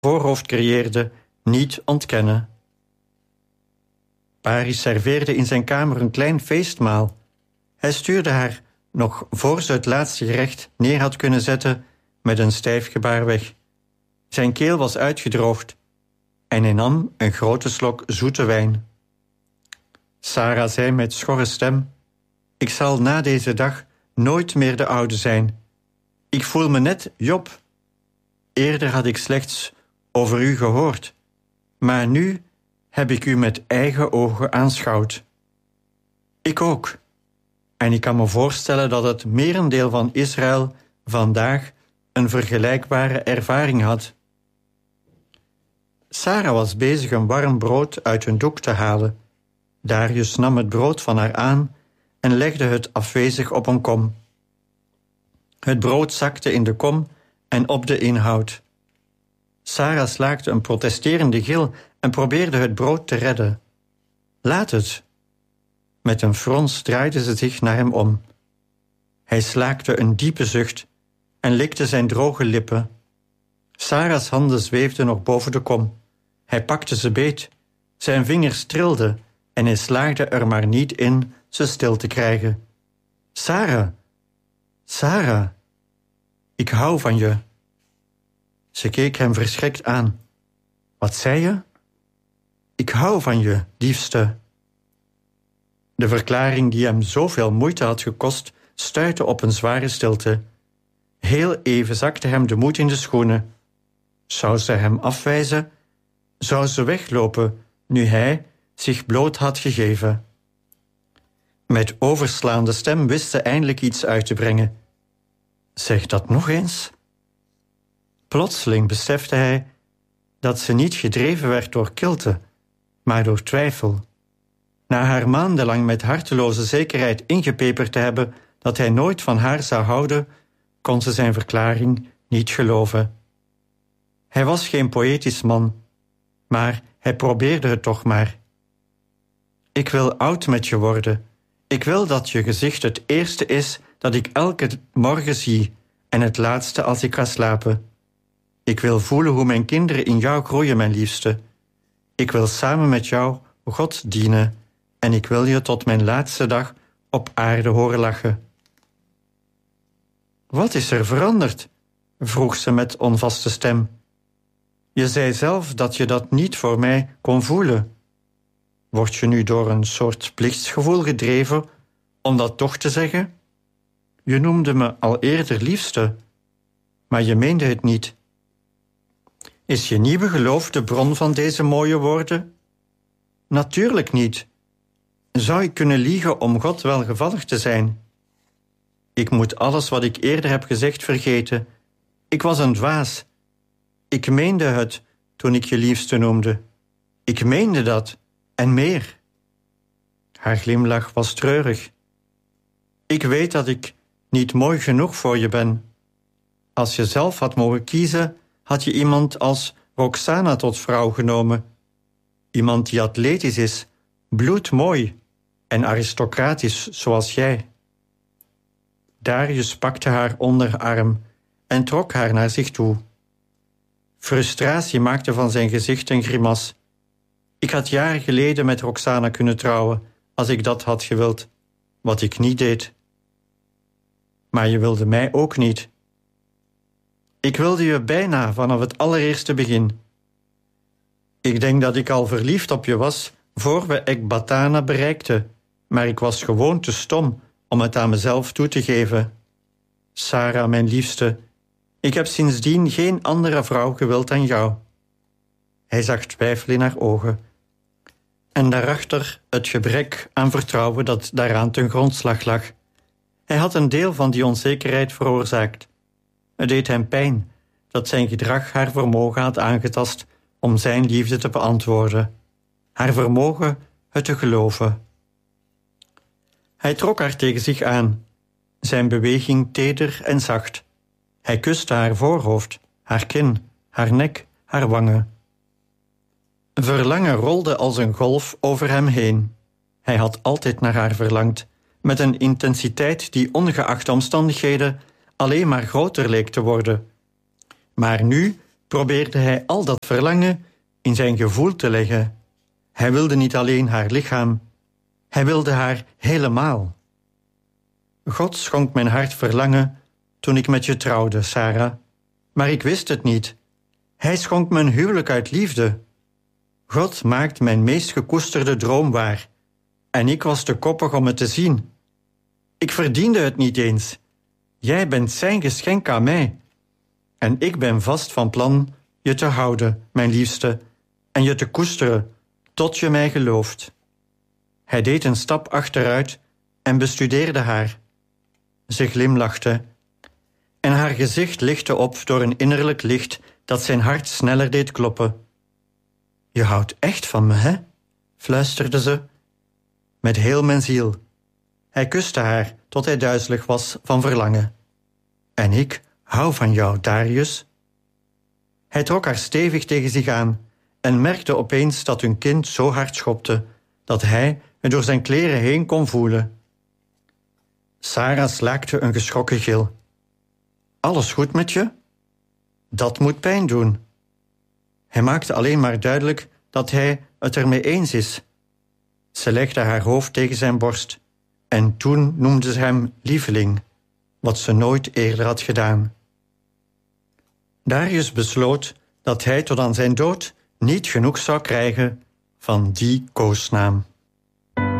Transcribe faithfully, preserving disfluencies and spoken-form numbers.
voorhoofd creëerde, niet ontkennen. Paris serveerde in zijn kamer een klein feestmaal. Hij stuurde haar, nog voor ze het laatste gerecht neer had kunnen zetten, met een stijf gebaar weg. Zijn keel was uitgedroogd en hij nam een grote slok zoete wijn. Sarah zei met schorre stem: ik zal na deze dag nooit meer de oude zijn. Ik voel me net Job. Eerder had ik slechts over u gehoord, maar nu heb ik u met eigen ogen aanschouwd. Ik ook. En ik kan me voorstellen dat het merendeel van Israël vandaag een vergelijkbare ervaring had. Sarah was bezig een warm brood uit een doek te halen. Darius nam het brood van haar aan en legde het afwezig op een kom. Het brood zakte in de kom en op de inhoud. Sarah slaakte een protesterende gil en probeerde het brood te redden. Laat het. Met een frons draaide ze zich naar hem om. Hij slaakte een diepe zucht en likte zijn droge lippen. Sarah's handen zweefden nog boven de kom. Hij pakte ze beet. Zijn vingers trilden en hij slaagde er maar niet in ze stil te krijgen. Sarah, Sarah, ik hou van je. Ze keek hem verschrikt aan. Wat zei je? Ik hou van je, liefste. De verklaring die hem zoveel moeite had gekost, stuitte op een zware stilte. Heel even zakte hem de moed in de schoenen. Zou ze hem afwijzen? Zou ze weglopen, nu hij zich bloot had gegeven? Met overslaande stem wist ze eindelijk iets uit te brengen. Zeg dat nog eens. Plotseling besefte hij dat ze niet gedreven werd door kilte, maar door twijfel. Na haar maandenlang met harteloze zekerheid ingepeperd te hebben dat hij nooit van haar zou houden, kon ze zijn verklaring niet geloven. Hij was geen poëtisch man, maar hij probeerde het toch maar. Ik wil oud met je worden. Ik wil dat je gezicht het eerste is dat ik elke morgen zie en het laatste als ik ga slapen. Ik wil voelen hoe mijn kinderen in jou groeien, mijn liefste. Ik wil samen met jou God dienen en ik wil je tot mijn laatste dag op aarde horen lachen. Wat is er veranderd? Vroeg ze met onvaste stem. Je zei zelf dat je dat niet voor mij kon voelen. Word je nu door een soort plichtsgevoel gedreven om dat toch te zeggen? Je noemde me al eerder liefste, maar je meende het niet. Is je nieuwe geloof de bron van deze mooie woorden? Natuurlijk niet. Zou ik kunnen liegen om God welgevallig te zijn? Ik moet alles wat ik eerder heb gezegd vergeten. Ik was een dwaas. Ik meende het toen ik je liefste noemde. Ik meende dat en meer. Haar glimlach was treurig. Ik weet dat ik niet mooi genoeg voor je ben. Als je zelf had mogen kiezen, had je iemand als Roxana tot vrouw genomen. Iemand die atletisch is, bloedmooi en aristocratisch zoals jij. Darius pakte haar onderarm en trok haar naar zich toe. Frustratie maakte van zijn gezicht een grimas. Ik had jaren geleden met Roxana kunnen trouwen, als ik dat had gewild, wat ik niet deed. Maar je wilde mij ook niet. Ik wilde je bijna vanaf het allereerste begin. Ik denk dat ik al verliefd op je was voor we Ekbatana bereikten, maar ik was gewoon te stom om het aan mezelf toe te geven. Sarah, mijn liefste, ik heb sindsdien geen andere vrouw gewild dan jou. Hij zag twijfel in haar ogen. En daarachter het gebrek aan vertrouwen dat daaraan ten grondslag lag. Hij had een deel van die onzekerheid veroorzaakt. Het deed hem pijn dat zijn gedrag haar vermogen had aangetast om zijn liefde te beantwoorden. Haar vermogen het te geloven. Hij trok haar tegen zich aan, zijn beweging teder en zacht. Hij kuste haar voorhoofd, haar kin, haar nek, haar wangen. Verlangen rolde als een golf over hem heen. Hij had altijd naar haar verlangd, met een intensiteit die ongeacht omstandigheden alleen maar groter leek te worden. Maar nu probeerde hij al dat verlangen in zijn gevoel te leggen. Hij wilde niet alleen haar lichaam, hij wilde haar helemaal. God schonk mijn hart verlangen toen ik met je trouwde, Sarah, maar ik wist het niet. Hij schonk me een huwelijk uit liefde. God maakt mijn meest gekoesterde droom waar, en ik was te koppig om het te zien. Ik verdiende het niet eens. Jij bent zijn geschenk aan mij. En ik ben vast van plan je te houden, mijn liefste, en je te koesteren, tot je mij gelooft. Hij deed een stap achteruit en bestudeerde haar. Ze glimlachte, en haar gezicht lichtte op door een innerlijk licht dat zijn hart sneller deed kloppen. Je houdt echt van me, hè? Fluisterde ze. Met heel mijn ziel. Hij kuste haar tot hij duizelig was van verlangen. En ik hou van jou, Darius. Hij trok haar stevig tegen zich aan en merkte opeens dat hun kind zo hard schopte dat hij het door zijn kleren heen kon voelen. Sarah slaakte een geschrokken gil. Alles goed met je? Dat moet pijn doen. Hij maakte alleen maar duidelijk dat hij het ermee eens is. Ze legde haar hoofd tegen zijn borst en toen noemde ze hem lieveling, wat ze nooit eerder had gedaan. Darius besloot dat hij tot aan zijn dood niet genoeg zou krijgen van die koosnaam.